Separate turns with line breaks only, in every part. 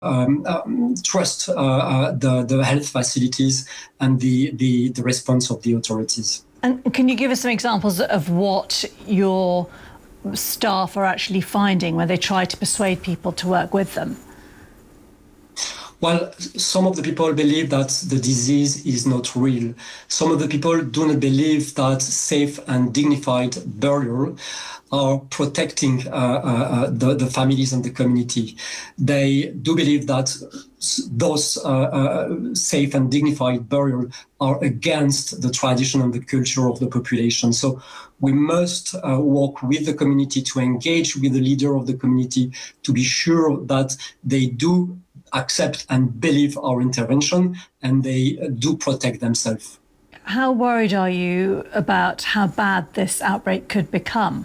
trust the health facilities and the response of the authorities.
And can you give us some examples of what your staff are actually finding when they try to persuade people to work with them?
Well, some of the people believe that the disease is not real. Some of the people do not believe that safe and dignified burial are protecting the families and the community. They do believe that those safe and dignified burial are against the tradition and the culture of the population. So we must work with the community, to engage with the leader of the community, to be sure that they do accept and believe our intervention and they do protect themselves.
How worried are you about how bad this outbreak could become?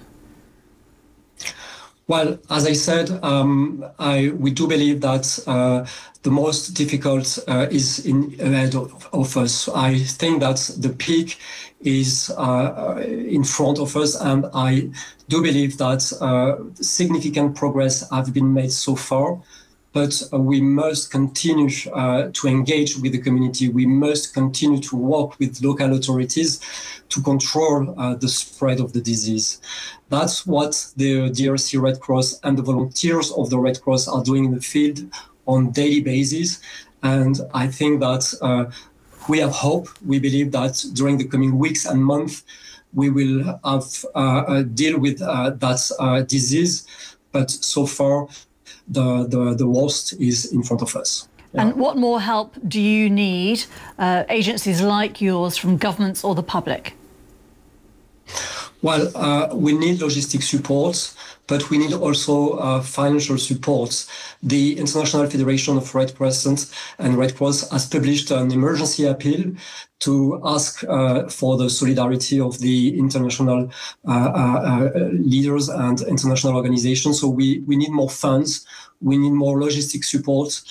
Well, as I said, we do believe that the most difficult is ahead of us. I think that the peak is in front of us, and I do believe that significant progress has been made so far. But we must continue to engage with the community. We must continue to work with local authorities to control the spread of the disease. That's what the DRC Red Cross and the volunteers of the Red Cross are doing in the field on a daily basis. And I think that we have hope. We believe that during the coming weeks and months, we will have deal with that disease. But so far, the worst is in front of us.
Yeah. And what more help do you need, agencies like yours, from governments or the public?
Well, we need logistic support, but we need also financial support. The International Federation of Red Crescent and Red Cross has published an emergency appeal to ask for the solidarity of the international leaders and international organizations. So we need more funds, we need more logistic support,